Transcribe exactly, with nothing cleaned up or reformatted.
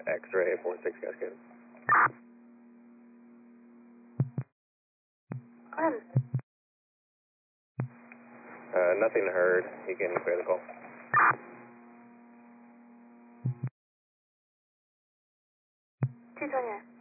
X-ray four six Cascade. Um, Uh, nothing heard. You can clear the call. two twenty-nine.